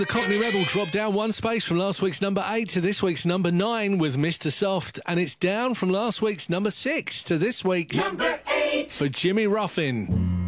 The Cockney Rebel dropped down one space from last week's number 8 to this week's number 9 with Mr. Soft, and it's down from last week's number 6 to this week's number 8 for Jimmy Ruffin.